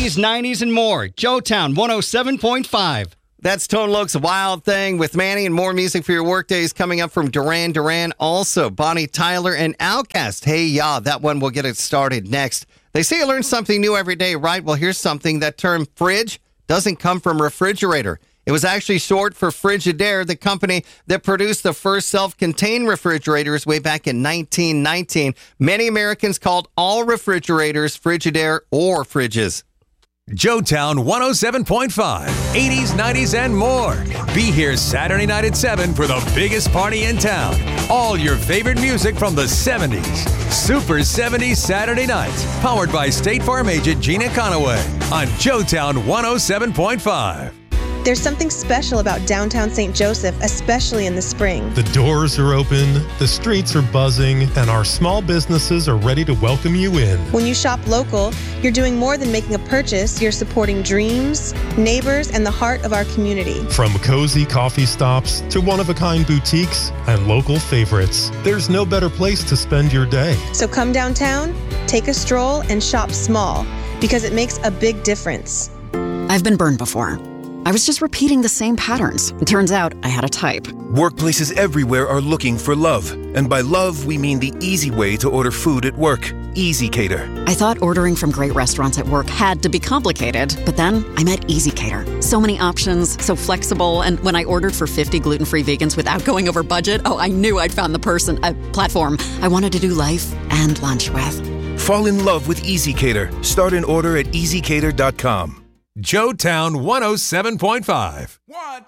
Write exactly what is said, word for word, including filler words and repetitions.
eighties, nineties, and more. Joetown one oh seven point five. That's Tone Loc's Wild Thing with Manny, and more music for your workdays coming up from Duran Duran. Also, Bonnie Tyler and Outkast. Hey, ya, that one will get it started next. They say you learn something new every day, right? Well, here's something. That term fridge doesn't come from refrigerator. It was actually short for Frigidaire, the company that produced the first self-contained refrigerators way back in nineteen nineteen. Many Americans called all refrigerators Frigidaire or fridges. Joetown one oh seven point five, eighties, nineties, and more. Be here Saturday night at seven for the biggest party in town. All your favorite music from the seventies. Super seventies Saturday nights. Powered by State Farm agent Gina Conaway on Joetown one oh seven point five. There's something special about downtown Saint Joseph, especially in the spring. The doors are open, the streets are buzzing, and our small businesses are ready to welcome you in. When you shop local, you're doing more than making a purchase. You're supporting dreams, neighbors, and the heart of our community. From cozy coffee stops to one-of-a-kind boutiques and local favorites, there's no better place to spend your day. So come downtown, take a stroll, and shop small, because it makes a big difference. I've been burned before. I was just repeating the same patterns. It turns out I had a type. Workplaces everywhere are looking for love. And by love, we mean the easy way to order food at work. EasyCater. I thought ordering from great restaurants at work had to be complicated, but then I met EasyCater. So many options, so flexible, and when I ordered for fifty gluten-free vegans without going over budget, oh, I knew I'd found the person, a platform I wanted to do life and lunch with. Fall in love with EasyCater. Start an order at easy cater dot com. Joetown one oh seven point five. One,